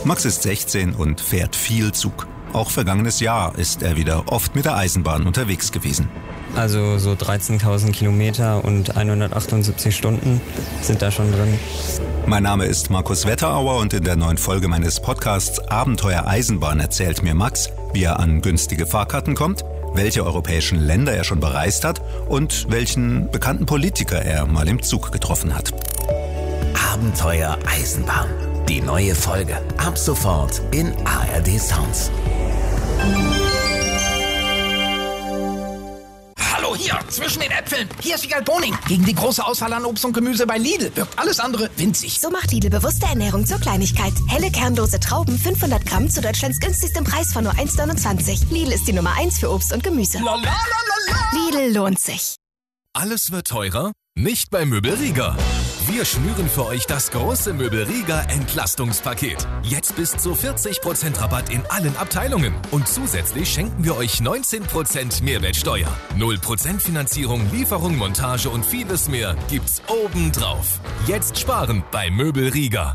Max ist 16 und fährt viel Zug. Auch vergangenes Jahr ist er wieder oft mit der Eisenbahn unterwegs gewesen. Also so 13.000 Kilometer und 178 Stunden sind da schon drin. Mein Name ist Markus Wetterauer und in der neuen Folge meines Podcasts Abenteuer Eisenbahn erzählt mir Max, wie er an günstige Fahrkarten kommt, welche europäischen Länder er schon bereist hat und welchen bekannten Politiker er mal im Zug getroffen hat. Abenteuer Eisenbahn. Die neue Folge. Ab sofort in ARD Sounds. Hallo hier, zwischen den Äpfeln. Hier ist Wiegald Boning. Gegen die große Auswahl an Obst und Gemüse bei Lidl wirkt alles andere winzig. So macht Lidl bewusste Ernährung zur Kleinigkeit. Helle kernlose Trauben, 500 Gramm zu Deutschlands günstigstem Preis von nur 1,29. Lidl ist die Nummer 1 für Obst und Gemüse. La, la, la, la, la. Lidl lohnt sich. Alles wird teurer? Nicht bei Möbel Rieger. Wir schnüren für euch das große Möbel Rieger Entlastungspaket. Jetzt bis zu 40% Rabatt in allen Abteilungen. Und zusätzlich schenken wir euch 19% Mehrwertsteuer. 0% Finanzierung, Lieferung, Montage und vieles mehr gibt's obendrauf. Jetzt sparen bei Möbel Rieger.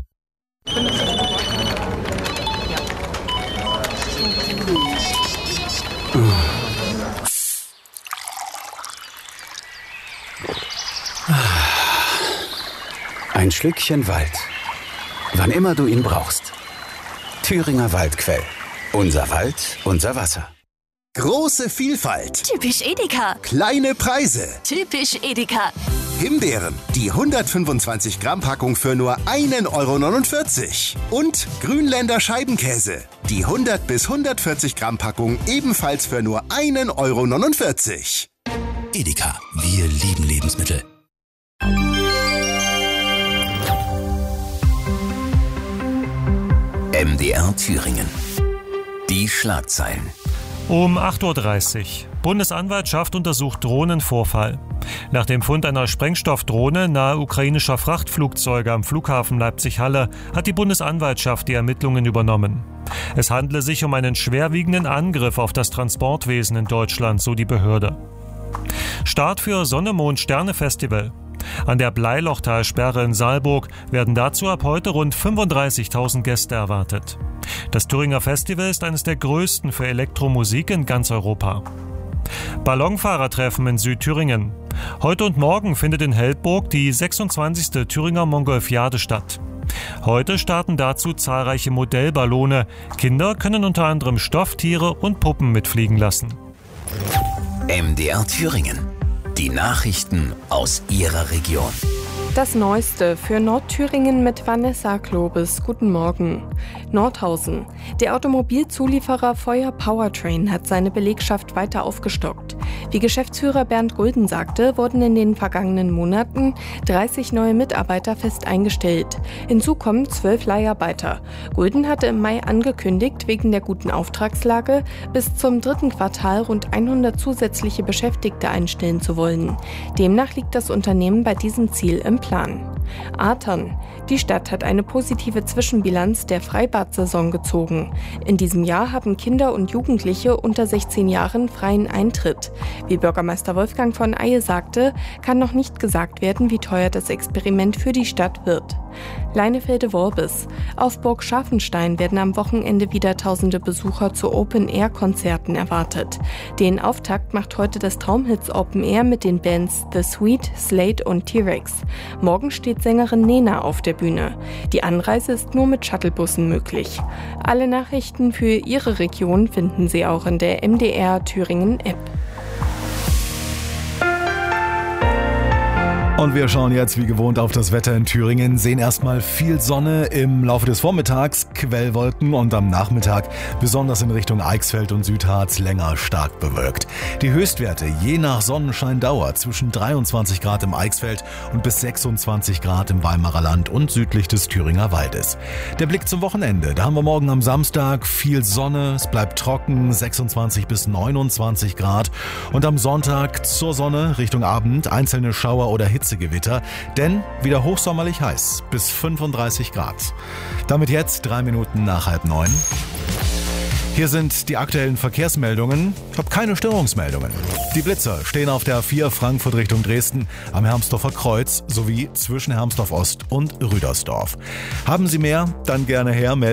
Ein Schlückchen Wald. Wann immer du ihn brauchst. Thüringer Waldquell. Unser Wald, unser Wasser. Große Vielfalt. Typisch Edeka. Kleine Preise. Typisch Edeka. Himbeeren. Die 125 Gramm Packung für nur 1,49 €. Und Grünländer Scheibenkäse. Die 100 bis 140 Gramm Packung ebenfalls für nur 1,49 €. Edeka. Wir lieben Lebensmittel. MDR Thüringen. Die Schlagzeilen. Um 8:30 Uhr. Bundesanwaltschaft untersucht Drohnenvorfall. Nach dem Fund einer Sprengstoffdrohne nahe ukrainischer Frachtflugzeuge am Flughafen Leipzig-Halle hat die Bundesanwaltschaft die Ermittlungen übernommen. Es handle sich um einen schwerwiegenden Angriff auf das Transportwesen in Deutschland, so die Behörde. Start für Sonne-Mond-Sterne-Festival. An der Bleilochtalsperre in Saalburg werden dazu ab heute rund 35.000 Gäste erwartet. Das Thüringer Festival ist eines der größten für Elektromusik in ganz Europa. Ballonfahrertreffen in Südthüringen. Heute und morgen findet in Heldburg die 26. Thüringer Mongolfiade statt. Heute starten dazu zahlreiche Modellballone. Kinder können unter anderem Stofftiere und Puppen mitfliegen lassen. MDR Thüringen. Die Nachrichten aus Ihrer Region. Das Neueste für Nordthüringen mit Vanessa Klobes. Guten Morgen. Nordhausen. Der Automobilzulieferer Feuer Powertrain hat seine Belegschaft weiter aufgestockt. Wie Geschäftsführer Bernd Gulden sagte, wurden in den vergangenen Monaten 30 neue Mitarbeiter fest eingestellt. Hinzu kommen 12 Leiharbeiter. Gulden hatte im Mai angekündigt, wegen der guten Auftragslage bis zum 3. Quartal rund 100 zusätzliche Beschäftigte einstellen zu wollen. Demnach liegt das Unternehmen bei diesem Ziel im Plan. Athern. Die Stadt hat eine positive Zwischenbilanz der Freibad-Saison gezogen. In diesem Jahr haben Kinder und Jugendliche unter 16 Jahren freien Eintritt. Wie Bürgermeister Wolfgang von Eie sagte, kann noch nicht gesagt werden, wie teuer das Experiment für die Stadt wird. Leinefelde-Worbis. Auf Burg Scharfenstein werden am Wochenende wieder tausende Besucher zu Open-Air-Konzerten erwartet. Den Auftakt macht heute das Traumhits Open Air mit den Bands The Sweet, Slate und T-Rex. Morgen steht Sängerin Nena auf der Bühne. Die Anreise ist nur mit Shuttlebussen möglich. Alle Nachrichten für Ihre Region finden Sie auch in der MDR Thüringen App. Und wir schauen jetzt wie gewohnt auf das Wetter in Thüringen, sehen erstmal viel Sonne im Laufe des Vormittags, Quellwolken und am Nachmittag, besonders in Richtung Eichsfeld und Südharz, länger stark bewölkt. Die Höchstwerte je nach Sonnenscheindauer zwischen 23 Grad im Eichsfeld und bis 26 Grad im Weimarer Land und südlich des Thüringer Waldes. Der Blick zum Wochenende, da haben wir morgen am Samstag viel Sonne, es bleibt trocken, 26 bis 29 Grad und am Sonntag zur Sonne Richtung Abend einzelne Schauer oder Hitzegewitter, denn wieder hochsommerlich heiß, bis 35 Grad. Damit jetzt 3 Minuten nach 8:30. Hier sind die aktuellen Verkehrsmeldungen. Ich habe keine Störungsmeldungen. Die Blitzer stehen auf der A4 Frankfurt Richtung Dresden am Hermsdorfer Kreuz sowie zwischen Hermsdorf Ost und Rüdersdorf. Haben Sie mehr? Dann gerne her.